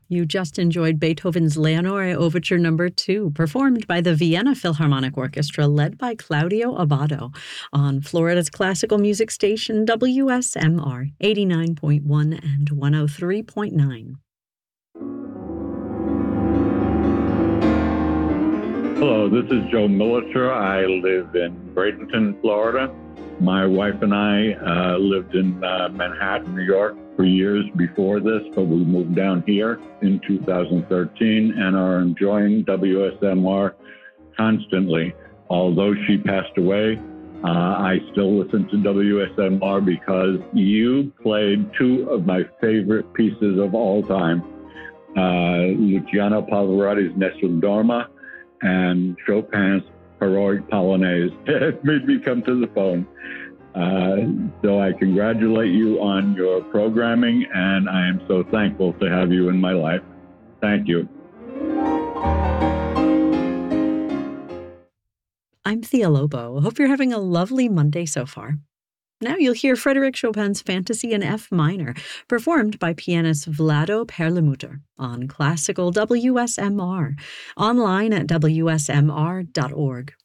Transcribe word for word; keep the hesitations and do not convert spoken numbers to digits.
You just enjoyed Beethoven's Leonore Overture Number two, performed by the Vienna Philharmonic Orchestra, led by Claudio Abbado, on Florida's classical music station W S M R eighty-nine point one and one oh three point nine. Hello, this is Joe Militer. I live in Bradenton, Florida. My wife and I uh, lived in uh, Manhattan, New York for years before this, but we moved down here in two thousand thirteen and are enjoying W S M R constantly. Although she passed away, uh, I still listen to W S M R because you played two of my favorite pieces of all time, uh, Luciano Pavarotti's Nessun Dorma and Chopin's Heroic Polonaise. It made me come to the phone. Uh, so I congratulate you on your programming, and I am so thankful to have you in my life. Thank you. I'm Thea Lobo. Hope you're having a lovely Monday so far. Now you'll hear Frédéric Chopin's Fantasy in F minor, performed by pianist Vlado Perlemuter on classical W S M R, online at W S M R dot org.